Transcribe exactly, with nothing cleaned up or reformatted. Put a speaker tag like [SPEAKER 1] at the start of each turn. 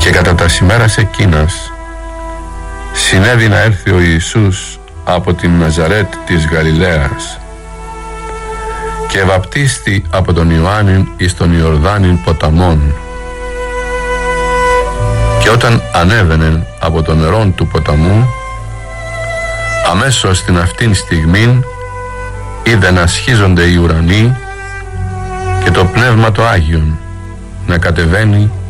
[SPEAKER 1] Και κατά τα ημέρας εκείνας συνέβη να έρθει ο Ιησούς από την Ναζαρέτ της Γαλιλαίας και βαπτίστη από τον Ιωάννην εις τον Ιορδάνην ποταμόν. Και όταν ανέβαινε από τον νερόν του ποταμού, αμέσως την αυτήν στιγμήν είδε να σχίζονται οι ουρανοί και το Πνεύμα το Άγιον να κατεβαίνει